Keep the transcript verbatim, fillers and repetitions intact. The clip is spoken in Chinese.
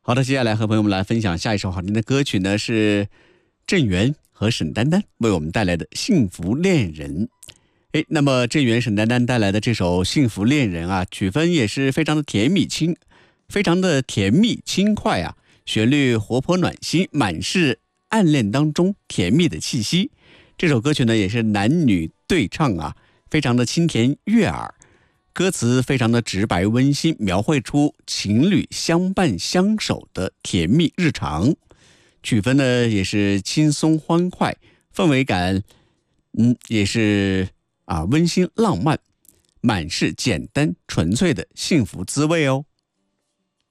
好的，接下来和朋友们来分享下一首好听的歌曲呢，是郑源和沈丹丹为我们带来的《幸福恋人》。诶，那么郑源、沈丹丹带来的这首《幸福恋人》啊，曲风也是非常的甜蜜轻，非常的甜蜜轻快啊，旋律活泼暖心，满是暗恋当中甜蜜的气息。这首歌曲呢，也是男女对唱啊，非常的清甜悦耳。歌词非常的直白温馨，描绘出情侣相伴相守的甜蜜日常。曲风呢也是轻松欢快，氛围感嗯也是啊温馨浪漫，满是简单纯粹的幸福滋味哦。